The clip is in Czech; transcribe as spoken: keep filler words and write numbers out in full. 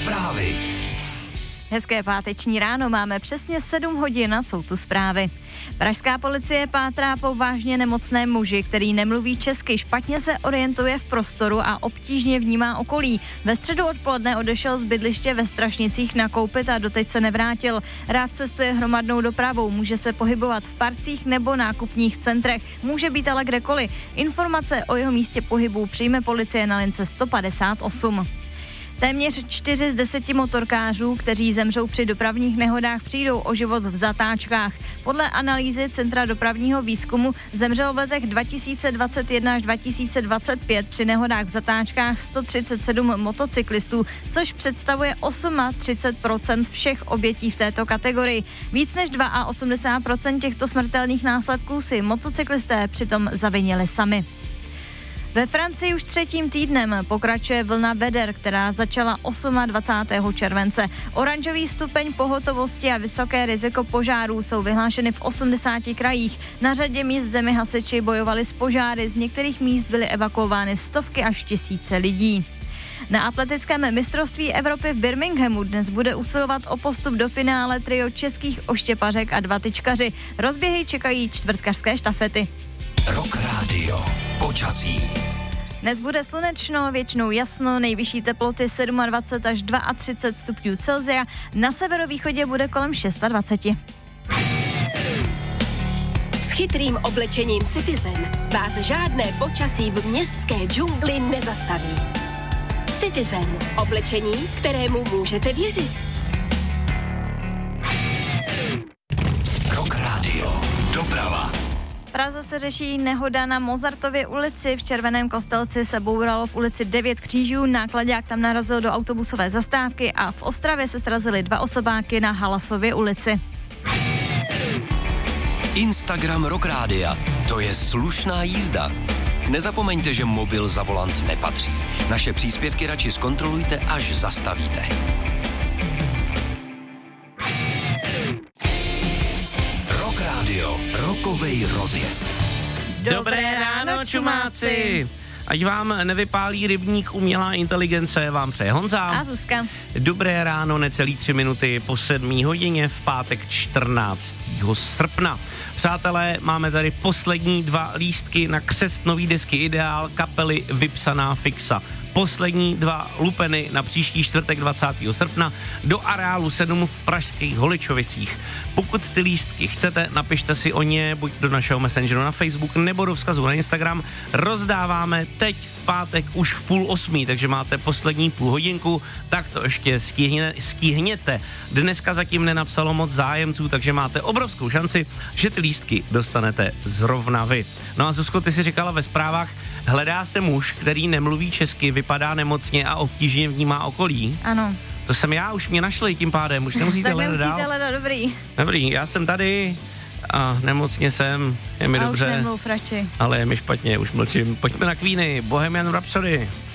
Zprávy. Hezké páteční ráno, máme přesně sedm hodin a jsou tu zprávy. Pražská policie pátrá po vážně nemocném muži, který nemluví česky, špatně se orientuje v prostoru a obtížně vnímá okolí. Ve středu odpoledne odešel z bydliště ve Strašnicích nakoupit a doteď se nevrátil. Rád cestuje hromadnou dopravou, může se pohybovat v parcích nebo nákupních centrech, může být ale kdekoliv. Informace o jeho místě pohybu přijme policie na lince sto padesát osm. Téměř čtyři z deseti motorkářů, kteří zemřou při dopravních nehodách, přijdou o život v zatáčkách. Podle analýzy Centra dopravního výzkumu zemřelo v letech dva tisíce dvacet jedna až dva tisíce dvacet pět při nehodách v zatáčkách sto třicet sedm motocyklistů, což představuje třicet osm procent všech obětí v této kategorii. Víc než osmdesát dva procent těchto smrtelných následků si motocyklisté přitom zavinili sami. Ve Francii už třetím týdnem pokračuje vlna veder, která začala dvacátého osmého července. Oranžový stupeň pohotovosti a vysoké riziko požárů jsou vyhlášeny v osmdesáti krajích. Na řadě míst zemi hasiči bojovali s požáry, z některých míst byly evakuovány stovky až tisíce lidí. Na atletickém mistrovství Evropy v Birminghamu dnes bude usilovat o postup do finále trio českých oštěpařek a dva tyčkaři. Rozběhy čekají čtvrtkařské štafety. Rock Radio. Počasí. Dnes bude slunečno, většinou jasno, nejvyšší teploty dvacet sedm až třicet dva stupňů Celsia, na severovýchodě bude kolem dvacet šest. S chytrým oblečením Citizen vás žádné počasí v městské džungli nezastaví. Citizen, oblečení, kterému můžete věřit. Rock Radio. Doprava. V Praze se řeší nehoda na Mozartově ulici. V Červeném Kostelci se bouralo v ulici devět křížů, náklaďák tam narazil do autobusové zastávky a v Ostravě se srazily dva osobáky na Halasově ulici. Instagram Rock Rádia. To je slušná jízda. Nezapomeňte, že mobil za volant nepatří. Naše příspěvky radši zkontrolujte, až zastavíte. Rock Radio. Rokovej rozjezd. Dobré ráno, čumáci! Ať vám nevypálí rybník umělá inteligence, vám přeje Honza. A Zuzka. Dobré ráno, necelý tři minuty po sedmé hodině v pátek čtrnáctého srpna. Přátelé, máme tady poslední dva lístky na křest nový desky Ideál kapely Vypsaná fixa. Poslední dva lupeny na příští čtvrtek dvacátého srpna do areálu sedm v pražských Holičovicích. Pokud ty lístky chcete, napište si o ně buď do našeho messengeru na Facebook nebo do vzkazu na Instagram. Rozdáváme teď v pátek už v půl osmí, takže máte poslední půl hodinku, tak to ještě stihne, stihněte. Dneska zatím nenapsalo moc zájemců, takže máte obrovskou šanci, že ty lístky dostanete zrovna vy. No a Zuzko, ty si říkala ve zprávách, hledá se muž, který nemluví česky, vypadá nemocně a obtížně vnímá okolí. Ano. To jsem já, už mě našli tím pádem, už nemusíte hledat dál. Tak nemusíte hledat, dobrý. Dobrý, já jsem tady a nemocně jsem, je mi a dobře. Už nemluv radši. Ale je mi špatně, už mlčím. Pojďme na Queeny, Bohemian Rhapsody.